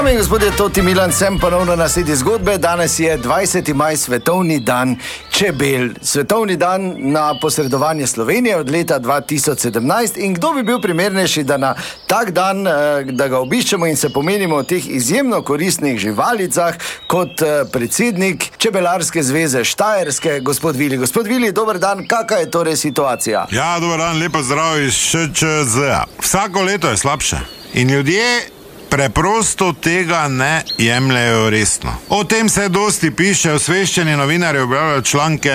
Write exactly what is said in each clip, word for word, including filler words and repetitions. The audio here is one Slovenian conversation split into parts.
Dame in gospodje, Toti Milan, sem ponovno na sledi zgodbe. Danes je dvajseti maj, svetovni dan čebel. Svetovni dan na posredovanje Slovenije od leta dva tisoč sedemnajst. In kdo bi bil primernejši, da na tak dan, da ga obiščemo in se pomenimo o teh izjemno koristnih živalicah, kot predsednik Čebelarske zveze Štajerske, gospod Vili. Gospod Vili, dober dan, kakva je torej situacija? Ja, dober dan, lepo zdrav iz Š Č Z. Vsako leto je slabše in ljudje preprosto tega ne jemljejo resno. O tem se dosti piše, osveščeni novinarji objavljajo članke,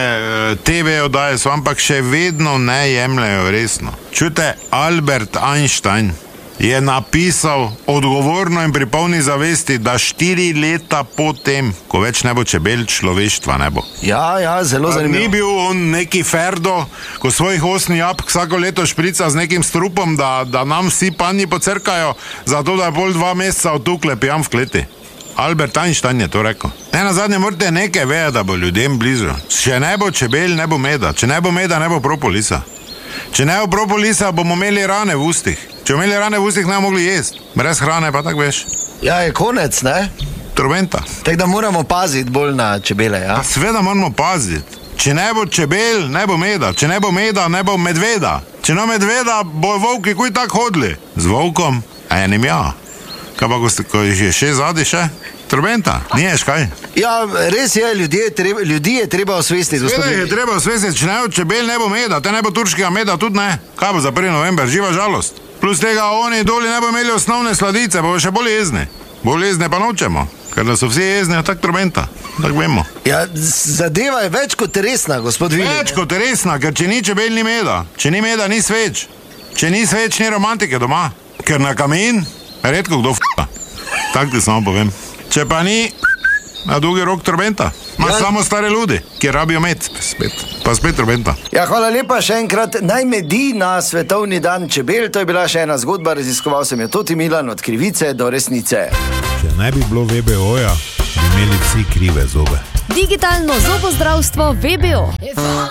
T V oddaje so, ampak še vedno ne jemljejo resno. Čujte, Albert Einstein je napisal odgovorno in pri polni zavesti, da štiri leta po tem, ko več ne bo čebel, človeštva ne bo. Ja, ja, zelo zanimivo. Ni bil on neki Ferdo, ko svojih osni jabolk vsako leto šprica z nekim strupom, da, da nam vsi panji pocrkajo, zato da je bolj dva meseca otukle pijan v kleti. Albert Einstein je to rekel. Ne, na zadnje morate nekaj vedeti, da bo ljudem blizu. Če ne bo čebel, ne bo meda. Če ne bo meda, ne bo propolisa. Če ne bo propolisa, bomo imeli rane v ustih. Če bomo imeli rane v ustih, ne bomo mogli jesti. Brez hrane pa tako veš. Ja, je konec, ne? Trobenta. Tako da moramo paziti bolj na čebele, ja? Pa sveda moramo paziti. Če ne bo čebel, ne bo meda. Če ne bo meda, ne bo medveda. Če ne medveda, bo volki kuj tako hodili. Z volkom, a enim ja. Kaj pa, ko je še zadi še? Trobenta, niješ kaj? Ja, res je, ljudi je treba, ljudi je treba osvestiti. Sveda je treba osvestiti, če ne bo čebel, ne bo meda, te ne bo turškega meda, tudi ne. Kaj bo za prvi november, živa žalost. Plus tega oni doli ne bo imeli osnovne sladice, bo še bolj jezni. Bolj jezne pa nočemo, ker da so vsi jezni, tak trobenta, tak vemo. Ja, zadeva je več kot resna, gospod Vili. Več kot resna, ker če ni čebel, ni meda. Če ni meda, ni sveč. Če ni sveč, ni romantike doma. Ker na kamin redko kdo f***a. Tak ti samo povem. Če pa ni, na dolgi rok trobenta. Imaš ja. Samo stare ljudi, ki rabijo med, spet. Pa spet trobenta. Ja, hvala lepa še enkrat. Naj medi na svetovni dan čebel. To je bila še ena zgodba, raziskoval sem jo Toti Milan, od krivice do resnice. Če ne bi bilo V B O-ja, bi imeli vsi krive zobe. Digitalno zobozdravstvo V B O.